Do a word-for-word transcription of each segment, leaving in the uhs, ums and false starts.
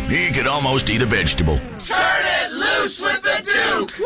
he could almost eat a vegetable. Turn it loose with the Duke!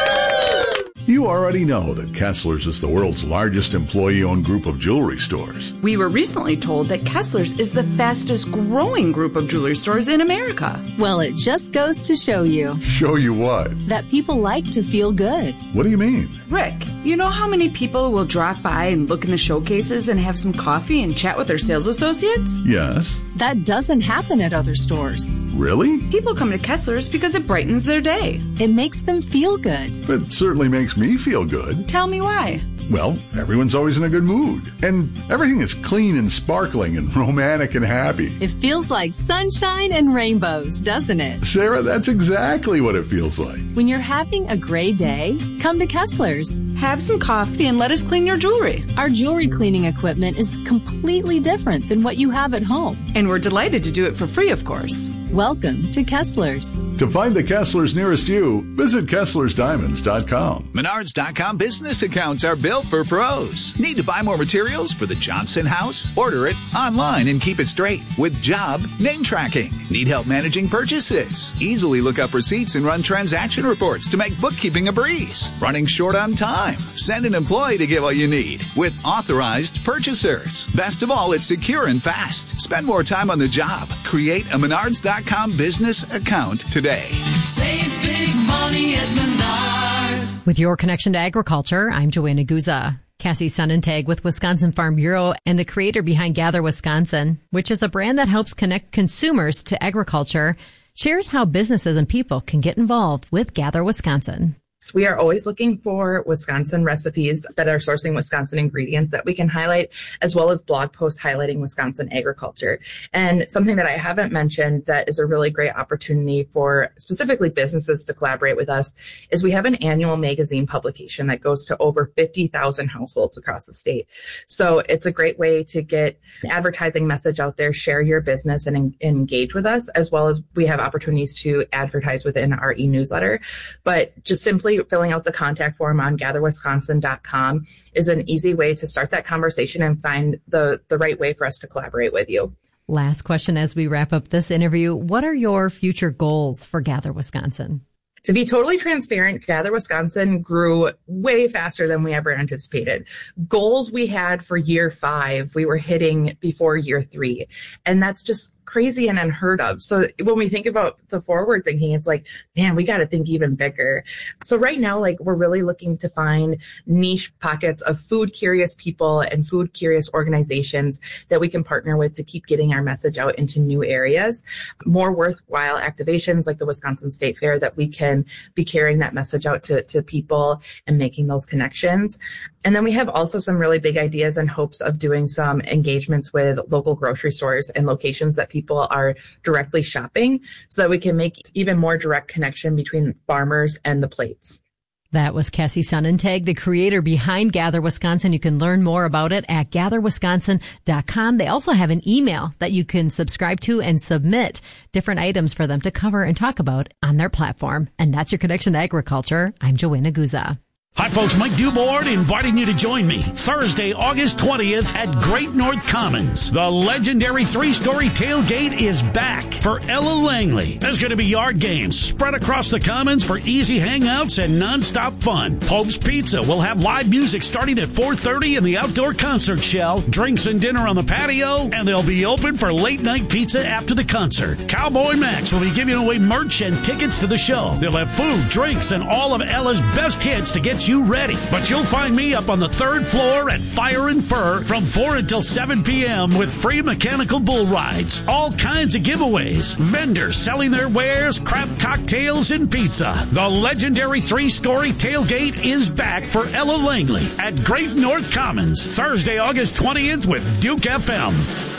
Woo! You already know that Kessler's is the world's largest employee-owned group of jewelry stores. We were recently told that Kessler's is the fastest growing group of jewelry stores in America. Well, it just goes to show you. Show you what? That people like to feel good. What do you mean? Rick, you know how many people will drop by and look in the showcases and have some coffee and chat with their sales associates? Yes. That doesn't happen at other stores. Really? People come to Kessler's because it brightens their day. It makes them feel good. It certainly makes me feel good. Tell me why. Well, everyone's always in a good mood. And everything is clean and sparkling and romantic and happy. It feels like sunshine and rainbows, doesn't it? Sarah, that's exactly what it feels like. When you're having a gray day, come to Kessler's. Have some coffee and let us clean your jewelry. Our jewelry cleaning equipment is completely different than what you have at home. And we're delighted to do it for free, of course. Welcome to Kessler's. To find the Kessler's nearest you, visit Kesslers Diamonds dot com. Menards dot com business accounts are built for pros. Need to buy more materials for the Johnson house? Order it online and keep it straight with job name tracking. Need help managing purchases? Easily look up receipts and run transaction reports to make bookkeeping a breeze. Running short on time? Send an employee to get what you need with authorized purchasers. Best of all, it's secure and fast. Spend more time on the job. Create a Menards dot com business account today. Save big money at Menards. With your connection to agriculture, I'm Joanna Guza. Cassie Sonnentag with Wisconsin Farm Bureau and the creator behind Gather Wisconsin, which is a brand that helps connect consumers to agriculture, shares how businesses and people can get involved with Gather Wisconsin. We are always looking for Wisconsin recipes that are sourcing Wisconsin ingredients that we can highlight, as well as blog posts highlighting Wisconsin agriculture. And something that I haven't mentioned that is a really great opportunity for specifically businesses to collaborate with us is we have an annual magazine publication that goes to over fifty thousand households across the state. So it's a great way to get an advertising message out there, share your business and en- engage with us, as well as we have opportunities to advertise within our e-newsletter. But just simply filling out the contact form on gather wisconsin dot com is an easy way to start that conversation and find the, the right way for us to collaborate with you. Last question as we wrap up this interview. What are your future goals for Gather Wisconsin? To be totally transparent, Gather Wisconsin grew way faster than we ever anticipated. Goals we had for year five, we were hitting before year three. And that's just crazy and unheard of. So when we think about the forward thinking, it's like, man, we got to think even bigger. So right now, like, we're really looking to find niche pockets of food curious people and food curious organizations that we can partner with to keep getting our message out into new areas. More worthwhile activations like the Wisconsin State Fair that we can be carrying that message out to, to people and making those connections. And then we have also some really big ideas and hopes of doing some engagements with local grocery stores and locations that people are directly shopping so that we can make even more direct connection between farmers and the plates. That was Cassie Sonnentag, the creator behind Gather Wisconsin. You can learn more about it at gather wisconsin dot com. They also have an email that you can subscribe to and submit different items for them to cover and talk about on their platform. And that's your connection to agriculture. I'm Joanna Guza. Hi, folks. Mike Dubord inviting you to join me Thursday, August twentieth at Great North Commons. The legendary three-story tailgate is back for Ella Langley. There's going to be yard games spread across the commons for easy hangouts and nonstop fun. Pope's Pizza will have live music starting at four thirty in the outdoor concert shell, drinks and dinner on the patio, and they'll be open for late-night pizza after the concert. Cowboy Max will be giving away merch and tickets to the show. They'll have food, drinks, and all of Ella's best hits to get you ready. But you'll find me up on the third floor at Fire and Fur from four until seven p.m. with free mechanical bull rides, all kinds of giveaways, vendors selling their wares, craft cocktails, and pizza. The legendary three-story tailgate is back for Ella Langley at Great North Commons Thursday, August twentieth with Duke F M.